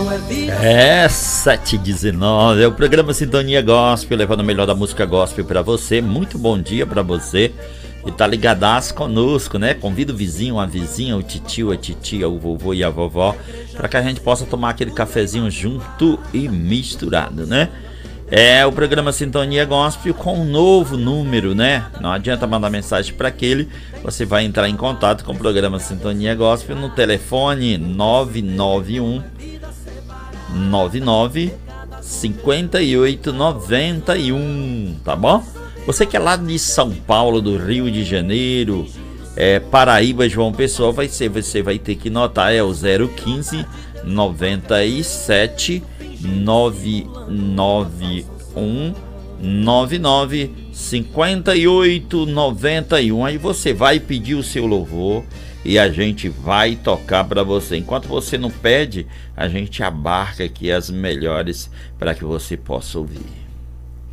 É 7h19, é o programa Sintonia Gospel, levando o melhor da música gospel pra você. Muito bom dia pra você e tá ligadaço conosco, né? Convida o vizinho, a vizinha, o titio, a titia, o vovô e a vovó, pra que a gente possa tomar aquele cafezinho junto e misturado, né? É o programa Sintonia Gospel com um novo número, né? Não adianta mandar mensagem para aquele, você vai entrar em contato com o programa Sintonia Gospel no telefone 991 99 58 91, tá bom? Você que é lá de São Paulo, do Rio de Janeiro, Paraíba, João Pessoa, você vai ter que notar, é o 015 97 991 99 58 91. Aí você vai pedir o seu louvor e a gente vai tocar para você. Enquanto você não pede, a gente abarca aqui as melhores para que você possa ouvir.